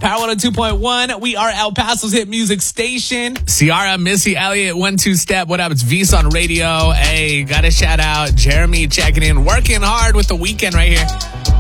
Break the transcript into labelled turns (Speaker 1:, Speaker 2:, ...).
Speaker 1: Power 102.1. We are El Paso's hit music station.
Speaker 2: Ciara, Missy Elliott, 1-2 Step. What up? It's V's on radio. Hey, gotta shout out Jeremy checking in, working hard with the weekend right here.